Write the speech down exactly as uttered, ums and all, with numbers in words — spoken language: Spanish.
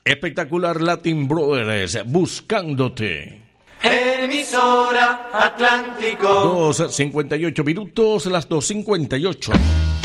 Espectacular Latin Brothers, Buscándote. Emisora Atlántico. dos cincuenta y ocho minutos, las dos cincuenta y ocho.